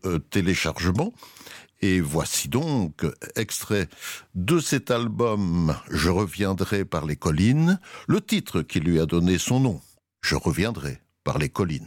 téléchargement. Et voici donc extrait de cet album « Je reviendrai par les collines », le titre qui lui a donné son nom, « Je reviendrai par les collines ».